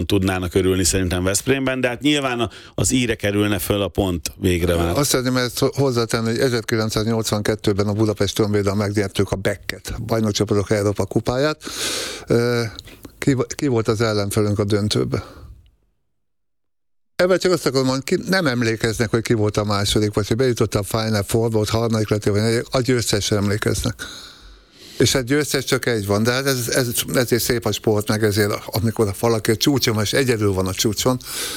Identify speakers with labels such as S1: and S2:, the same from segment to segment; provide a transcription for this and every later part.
S1: tudnának örülni szerintem Veszprémben, de hát nyilván az íre kerülne föl a pont végre már.
S2: Azt szeretném ezt hozzátenni, hogy 1982-ben a Budapest Honvéddal megnyertük a Becket, a Bajnokcsapatok Európa kupáját. Ki volt az ellenfelünk a döntőben? Ebben csak azt akarom mondani, nem emlékeznek, hogy ki volt a második, vagy hogy bejutott a Final Four, volt harmadik lett, vagy a győztesre emlékeznek. És hát győztes csak egy van, de hát ezért szép a sport, meg ezért, amikor valaki a csúcson, most egyedül van a csúcson.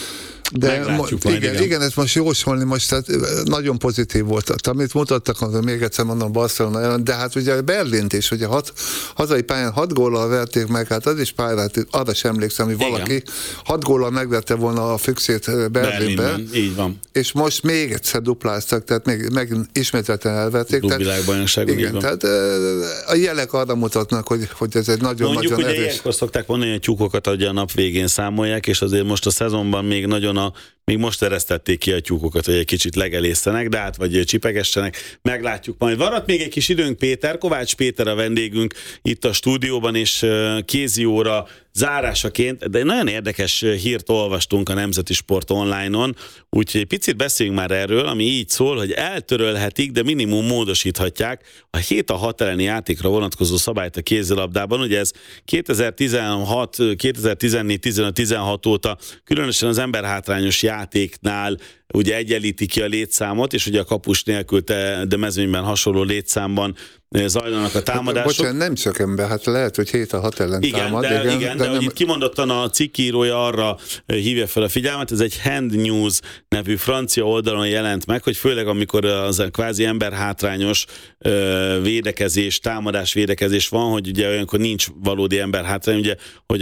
S2: De igen, ezt most jósolni, most tehát nagyon pozitív volt. Amit mutattak, még egyszer mondom, Barcelona ellen, de hát ugye Berlint is, ugye hazai pályán 6 góllal verték meg, hát az is pályát, arra sem emlékszem, hogy valaki 6 góllal megverte volna a Füchsét Berlinben.
S1: Így van.
S2: És most még egyszer dupláztak, tehát még ismételten elverték.
S1: Klubvilágbajnokságon.
S2: Igen, tehát a jelek arra mutatnak, hogy ez egy nagyon-nagyon
S1: erős.
S2: Mondjuk,
S1: ilyenkor szokták mondani, hogy tyúkokat adja a nap végén számolják, és azért most a szezonban még még most eresztették ki a tyúkokat, hogy egy kicsit legelészenek, de hát vagy csipegessenek, meglátjuk majd. Maradt még egy kis időnk, Péter, Kovács Péter a vendégünk itt a stúdióban, és kézi óra zárásaként, de nagyon érdekes hírt olvastunk a Nemzeti Sport online-on, úgyhogy egy picit beszéljünk már erről, ami így szól, hogy eltörölhetik, de minimum módosíthatják a 7-6 elleni játékra vonatkozó szabályt a kézilabdában. Ugye ez 2016, 2014, 15, 16 óta különösen az emberhátrányos játéknál ugye egyenlíti ki a létszámot, és ugye a kapus nélkül, de mezőnyben hasonló létszámban zajlanak a támadások.
S2: Bocsánat, nem csak ember, hát lehet, hogy 7-6 ellen támad.
S1: De nem... itt kimondottan a cikkírója arra hívja fel a figyelmet, ez egy Hand News nevű francia oldalon jelent meg, hogy főleg amikor az kvázi emberhátrányos védekezés, támadás védekezés van, hogy ugye olyankor nincs valódi emberhátrány, ugye, hogy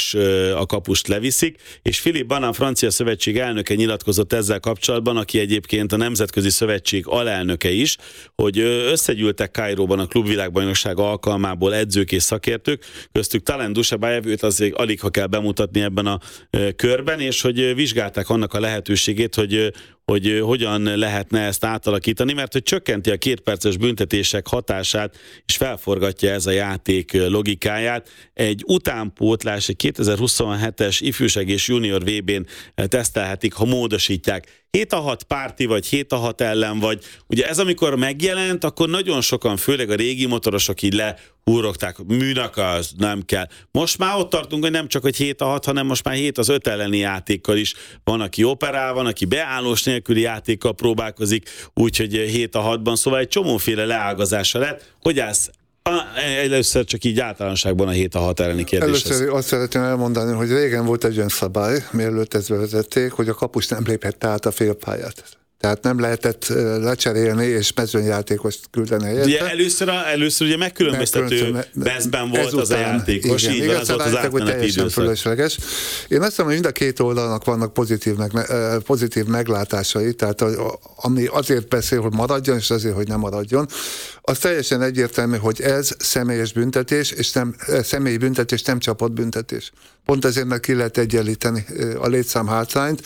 S1: a kapust leviszik, és Philippe Banan francia szövetség elnöke nyilatkozott ezzel kapcsolatban, aki egyébként a Nemzetközi Szövetség alelnöke is, hogy összegyűltek Kairóban a klubvilágbajnokság alkalmából edzők és szakértők, köztük Talent Dushabayev, őt azért alig ha kell bemutatni ebben a körben, és hogy vizsgálták annak a lehetőségét, hogy hogyan lehetne ezt átalakítani, mert hogy csökkenti a 2 perces büntetések hatását, és felforgatja ez a játék logikáját. Egy utánpótlás, egy 2027-es ifjúság és junior VB-n tesztelhetik, ha módosítják. 7-6 párti, vagy 7-6 ellen, vagy ugye ez amikor megjelent, akkor nagyon sokan, főleg a régi motorosok így lehúrogták, műnak az nem kell. Most már ott tartunk, hogy nem csak hogy 7-6, hanem most már 7 az 5 elleni játékkal is. Van, aki operál, van, aki beállós nélküli játékkal próbálkozik, úgyhogy 7-6-ban, szóval egy csomóféle leágazása lett. Hogy állsz? Először csak így általánosságban a 7-6 elleni kérdéshez.
S2: Először azt szeretném elmondani, hogy régen volt egy olyan szabály, mielőtt ezt bevezették, hogy a kapus nem lépett át a félpályát. Tehát nem lehetett lecserélni és mezőnyjátékost küldeni helyette.
S1: Ugye először ugye megkülönböztető bezben volt ezután, az a játékos, igen, így van, az volt az átmeneti időszak. Fölösleges. Én azt mondom, hogy mind a két oldalnak vannak pozitív meglátásai, tehát ami azért beszél, hogy maradjon, és azért, hogy nem maradjon. Az teljesen egyértelmű, hogy ez személyes büntetés, és nem személyi büntetés, nem csapatbüntetés. Pont ezért meg ki lehet egyenlíteni a létszám hátrányt.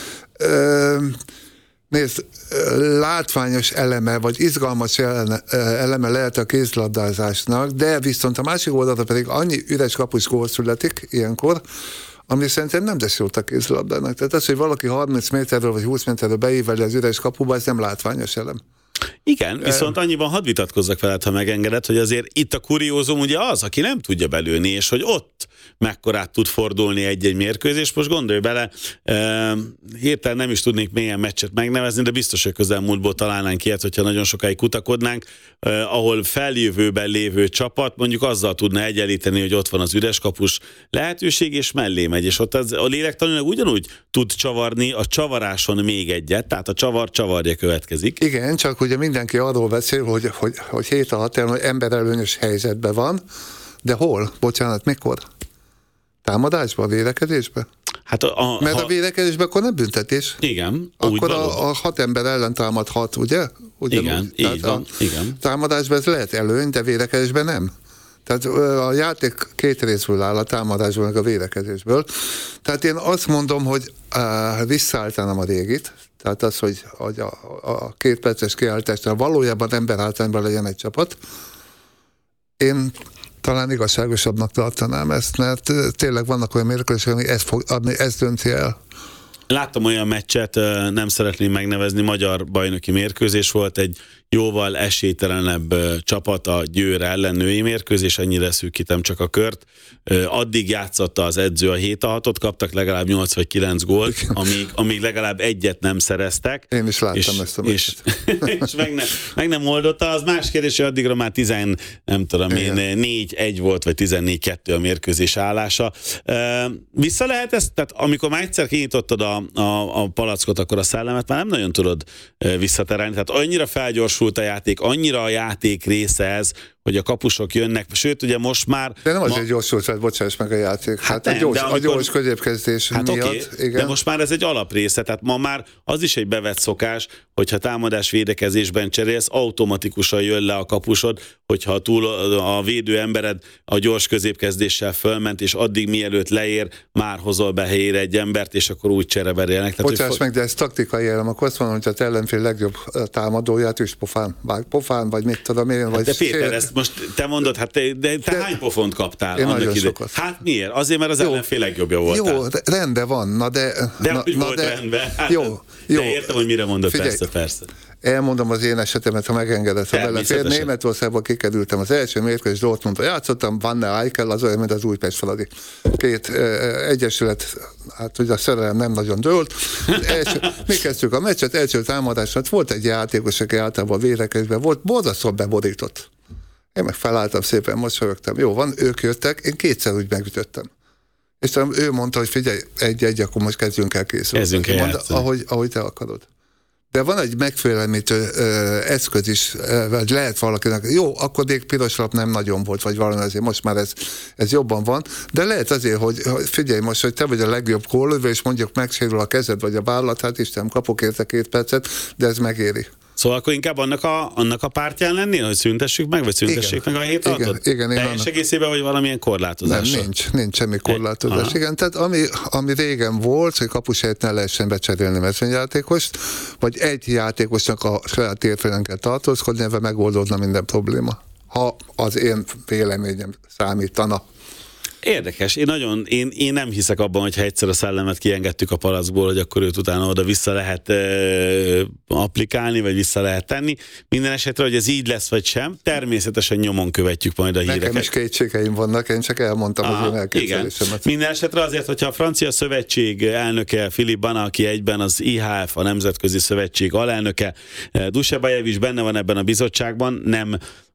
S1: Nézd, látványos eleme, vagy izgalmas eleme lehet a kézilabdázásnak, de viszont a másik oldalra pedig annyi üres kapus gól születik ilyenkor, ami szerintem nem tesz jót a kézilabdának. Tehát az, hogy valaki 30 méterről vagy 20 méterről beíveli az üres kapuba, ez nem látványos elem. Igen, viszont annyiban hadd vitatkozzak veled, ha megengeded, hogy azért itt a kuriózum ugye az, aki nem tudja belőni, és hogy ott mekkorát tud fordulni egy-egy mérkőzés. Most gondolj bele, hirtelen nem is tudnék milyen meccset megnevezni, de biztos, hogy közelmúltból találnánk ilyet, hogyha nagyon sokáig kutakodnánk, ahol feljövőben lévő csapat mondjuk azzal tudna egyenlíteni, hogy ott van az üres kapus lehetőség, és mellé megy, és ott a lélektanilag ugyanúgy tud csavarni a csavaráson még egyet, tehát a csavarja következik.
S2: Igen, csak ugye mindenki arról beszél, hogy 7-6 emberelőnyös helyzetben van, de hol? Bocsánat, mikor? Támadásban, védekezésben?
S1: Hát
S2: mert a védekezésben akkor nem büntetés.
S1: Igen.
S2: Akkor a 6 ember ellen támadhat, ugye?
S1: Igen, így van. Igen.
S2: Támadásban ez lehet előny, de védekezésben nem. Tehát a játék két részből áll, a támadásból meg a védekezésből. Tehát én azt mondom, hogy visszaálltanám a régit, tehát az, hogy a 2 perces kiállításnál valójában emberhátrányban legyen egy csapat. Én talán igazságosabbnak tartanám ezt, mert tényleg vannak olyan mérkőzések, ami ezt dönti el.
S1: Láttam olyan meccset, nem szeretném megnevezni, magyar bajnoki mérkőzés volt, egy jóval esélytelenebb csapat a Győr ellen női mérkőzés, ennyire szűkítem csak a kört. Addig játszotta az edző a 7-6-ot, kaptak legalább 8 vagy 9 gólt, amíg legalább egyet nem szereztek.
S2: Én is láttam ezt a meccset.
S1: És meg nem oldotta, az más kérdés, hogy addigra már 4-1 volt, vagy 14-2 a mérkőzés állása. Vissza lehet ezt, tehát amikor már egyszer kinyitottad a palackot, akkor a szellemet már nem nagyon tudod visszaterelni, tehát annyira felgyorsult a játék, annyira a játék része ez, hogy a kapusok jönnek, sőt ugye most már...
S2: De nem azért gyorsult, tehát bocsáss meg a játék. Hát nem, a gyors középkezdés miatt.
S1: Okay, igen. De most már ez egy alaprésze, tehát ma már az is egy bevett szokás, hogyha támadás védekezésben cserélsz, automatikusan jön le a kapusod, hogyha túl a védő embered a gyors középkezdéssel fölment, és addig mielőtt leér, már hozol be helyére egy embert, és akkor úgy csereberélnek.
S2: Bocsáss meg, de ez taktikai elem, akkor azt mondom, hogy az ellenfél legjobb támadóját is pofán, vagy mit tudom én, vagy...
S1: De Péter, ezt most te mondod, hát te hány pofont kaptál?
S2: Én nagyon sokat.
S1: Hát miért? Azért, mert az ellenfél legjobbja voltál.
S2: Jó, rendben van, de
S1: hogy volt rendben? Hát,
S2: jó.
S1: De értem, hogy mire mondod,
S2: Figyelj,
S1: persze.
S2: Elmondom az én esetemet, ha megengedett, ha belefér. Németországban kikerültem az első mérkőzés, Dortmundba játszottam, Vanne Eichel, az olyan, mint az Újpest Fradi. Két egyesület, hát ugye a szerelem nem nagyon dőlt. Mi kezdtük a meccset, első támadásra, volt egy játékos, aki általában védekezben volt, borzasztóan beborított. Én meg felálltam, szépen mosolyogtam. Jó van, ők jöttek, én kétszer úgy megütöttem. És ő mondta, hogy figyelj, egy, akkor most kezdjünk el készülni. Ahogy te akarod. De van egy megfélemlítő eszköz is, vagy lehet valakinek, jó, akkor még piros lap nem nagyon volt, vagy valami azért, most már ez jobban van, de lehet azért, hogy figyelj most, hogy te vagy a legjobb gólövő, és mondjuk megsérül a kezed, vagy a vállat, hát Isten, kapok érte 2 percet, de ez megéri.
S1: Szóval akkor inkább annak a pártján lennél, hogy szüntessük meg, vagy szüntessék meg a 7-6-ot?
S2: Igen.
S1: Teljes egészében, vagy valamilyen korlátozás?
S2: Nem, nincs semmi korlátozás. Igen, tehát ami régen volt, hogy kapusát ne lehessen becserélni mezőnyjátékost, vagy egy játékosnak a saját térfélen kell tartózkodni, ebben megoldódna minden probléma. Ha az én véleményem számítana.
S1: Érdekes. Én nem hiszek abban, hogyha egyszer a szellemet kiengedtük a palackból, hogy akkor őt utána oda vissza lehet applikálni, vagy vissza lehet tenni. Minden esetre, hogy ez így lesz, vagy sem, természetesen nyomon követjük majd a híreket.
S2: Nekem is kétségeim vannak, én csak elmondtam az én elképzelésemet.
S1: Minden esetre azért, hogyha a Francia Szövetség elnöke Philippe Bana, aki egyben az IHF, a Nemzetközi Szövetség alelnöke, Dusebajev is benne van ebben a bizottságban, nem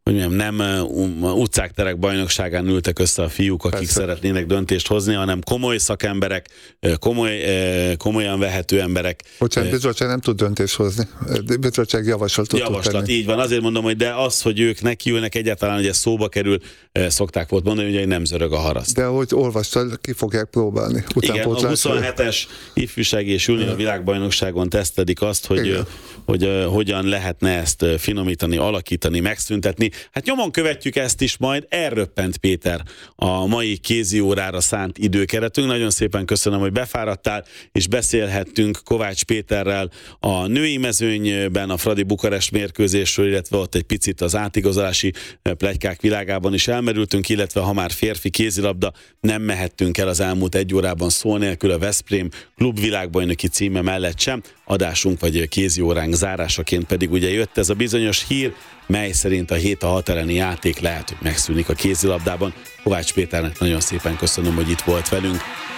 S1: utcák, terek bajnokságán ültek össze a fiúk, akik szeretnének döntést hozni, hanem komoly szakemberek, komolyan vehető emberek.
S2: Bocsánat, bizottság nem tud döntést hozni. Bizottság javaslat,
S1: így van. Azért mondom, hogy de az, hogy ők nekiülnek egyáltalán, hogy ez szóba kerül, szokták volt mondani, hogy nem zörög a haraszt.
S2: De ahogy olvastad, ki fogják próbálni.
S1: Igen, a 27-es ifjúsági és junior világbajnokságon tesztelik azt, hogy hogyan lehetne ezt finomítani, alakítani, megszüntetni. Hát nyomon követjük ezt is majd. Elröppent Péter a mai kézi órára szánt időkeretünk. Nagyon szépen köszönöm, hogy befáradtál, és beszélhettünk Kovács Péterrel a női mezőnyben a Fradi Bukarest mérkőzésről, illetve ott egy picit az átigazolási pletykák világában is elmerültünk, illetve ha már férfi kézilabda, nem mehettünk el az elmúlt 1 órában szó nélkül a Veszprém klub világbajnoki címe mellett sem. Adásunk vagy kézi óránk zárásaként pedig ugye jött ez a bizonyos hír, mely szerint a 7-6 elleni játék lehet, hogy megszűnik a kézilabdában. Kovács Péternek nagyon szépen köszönöm, hogy itt volt velünk.